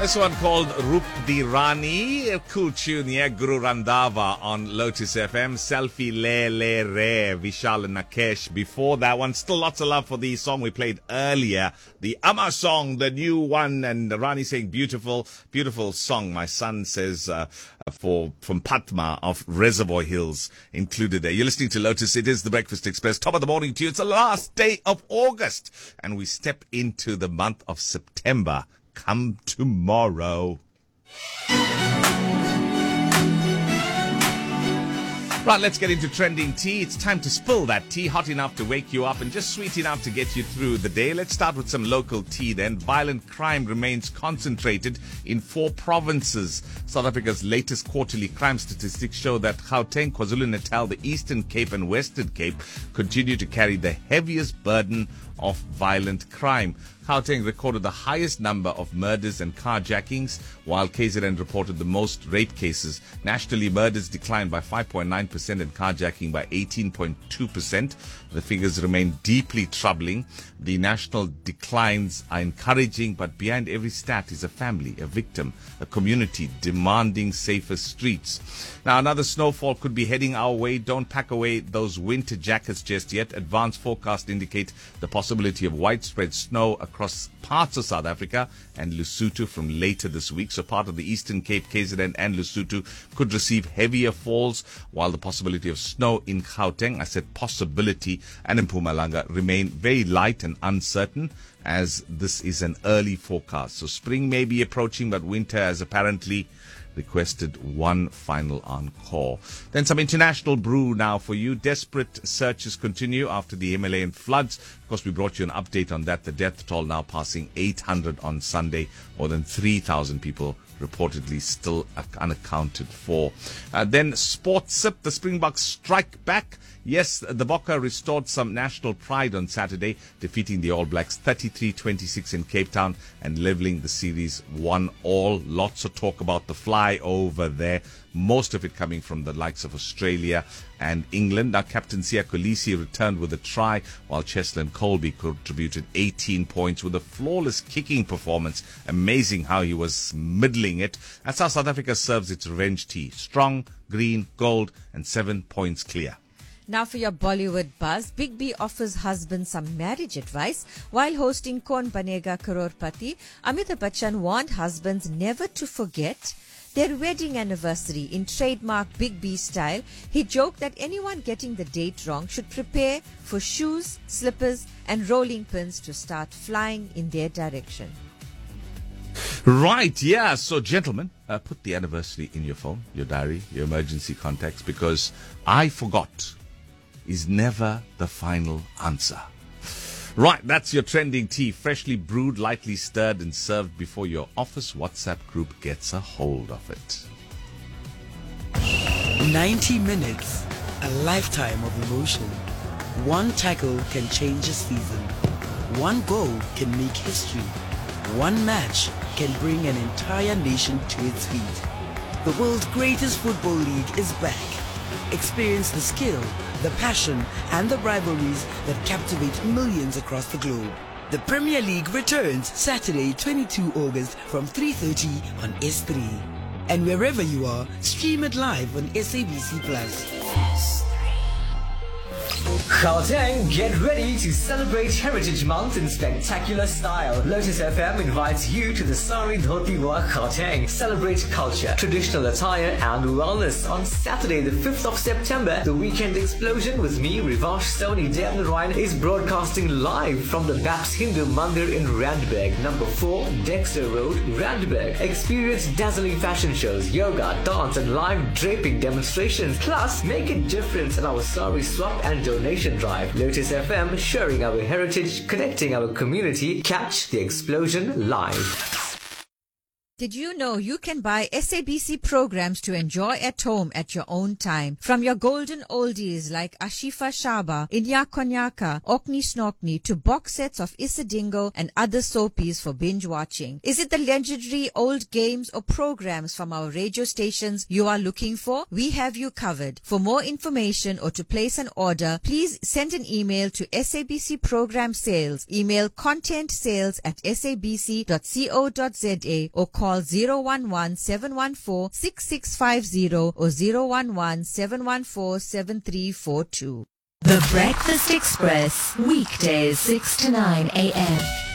This one called Roop Di Rani, a cool tune, yeah, Guru Randava on Lotus FM, Selfie Le Le Re, Vishal and Nakesh. Before that one, still lots of love for the song we played earlier, the Amma song, the new one, and Rani saying beautiful, beautiful song. My son says from Padma of Reservoir Hills included there. You're listening to Lotus. It is the Breakfast Express, top of the morning to you. It's the last day of August, and we step into the month of September. Come tomorrow. Right, let's get into trending tea. It's time to spill that tea, hot enough to wake you up and just sweet enough to get you through the day. Let's start with some local tea then. Violent crime remains concentrated in 4 provinces. South Africa's latest quarterly crime statistics show that Gauteng, KwaZulu-Natal, the Eastern Cape and Western Cape continue to carry the heaviest burden of violent crime. Gauteng recorded the highest number of murders and carjackings, while KZN reported the most rape cases. Nationally, murders declined by 5.9% and carjacking by 18.2%. The figures remain deeply troubling. The national declines are encouraging, but behind every stat is a family, a victim, a community demanding safer streets. Now, another snowfall could be heading our way. Don't pack away those winter jackets just yet. Advanced forecasts indicate the possibility of widespread snow across parts of South Africa and Lesotho from later this week. So part of the Eastern Cape, KZN and Lesotho could receive heavier falls, while the possibility of snow in Gauteng, I said possibility, and in Mpumalanga remain very light and uncertain, as this is an early forecast. So spring may be approaching, but winter has apparently requested one final encore. Then some international brew now for you. Desperate searches continue after the Himalayan floods. Of course, we brought you an update on that. The death toll now passing 800 on Sunday. More than 3,000 people reportedly still unaccounted for. Then Sports Sip, the Springboks strike back. Yes, the Bokke restored some national pride on Saturday, defeating the All Blacks 33-26 in Cape Town and leveling the series 1-1. Lots of talk about the fly over there, most of it coming from the likes of Australia and England. Now, Captain Siya Kolisi returned with a try, while Cheslin Colby contributed 18 points with a flawless kicking performance. Amazing how he was middling it. That's how South Africa serves its revenge tea. Strong, green, gold, and 7 points clear. Now for your Bollywood buzz, Big B offers husbands some marriage advice. While hosting Kaun Banega Crorepati, Amitabh Bachchan warned husbands never to forget their wedding anniversary in trademark Big B style. He joked that anyone getting the date wrong should prepare for shoes, slippers and rolling pins to start flying in their direction. Right, yeah. So, gentlemen, put the anniversary in your phone, your diary, your emergency contacts, because I forgot is never the final answer. Right, that's your trending tea. Freshly brewed, lightly stirred and served before your office WhatsApp group gets a hold of it. 90 minutes, a lifetime of emotion. One tackle can change a season. One goal can make history. One match can bring an entire nation to its feet. The world's greatest football league is back. Experience the skill, the passion and the rivalries that captivate millions across the globe. The Premier League returns Saturday 22 August from 3:30 on S3. And wherever you are, stream it live on SABC Plus. Gauteng, get ready to celebrate Heritage Month in spectacular style. Lotus FM invites you to the Sari Dhoti Wa Gauteng. Celebrate culture, traditional attire and wellness on Saturday the 5th of September. The Weekend Explosion with me, Rivash Soni Devnarayan, is broadcasting live from the Baps Hindu Mandir in Randburg, number 4, Dexter Road, Randburg. Experience dazzling fashion shows, yoga, dance and live draping demonstrations. Plus, make a difference in our Sari swap and donation drive. Lotus FM, sharing our heritage, connecting our community. Catch the explosion live. Did you know you can buy SABC programs to enjoy at home at your own time? From your golden oldies like Ashifa Shaba, Inya Konyaka, Okni Snokni to box sets of Isadingo and other soapies for binge watching. Is it the legendary old games or programs from our radio stations you are looking for? We have you covered. For more information or to place an order, please send an email to SABC Program Sales. Email contentsales@sabc.co.za or call call 011-714-6650 or 011-714-7342. The Breakfast Express, weekdays 6 to 9 a.m.